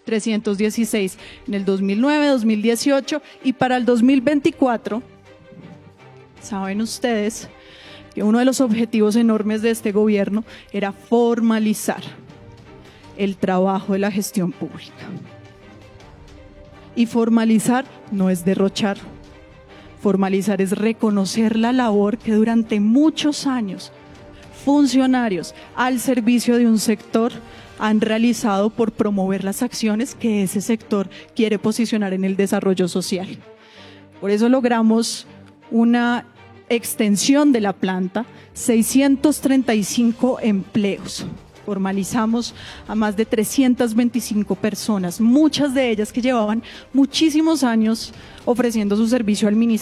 316 en el 2009, 2018 y para el 2024, saben ustedes que uno de los objetivos enormes de este gobierno era formalizar el trabajo de la gestión pública. Y formalizar no es derrochar. Formalizar es reconocer la labor que durante muchos años funcionarios al servicio de un sector han realizado por promover las acciones que ese sector quiere posicionar en el desarrollo social. Por eso logramos una extensión de la planta, 635 empleos. Formalizamos a más de 325 personas, muchas de ellas que llevaban muchísimos años ofreciendo su servicio al ministerio.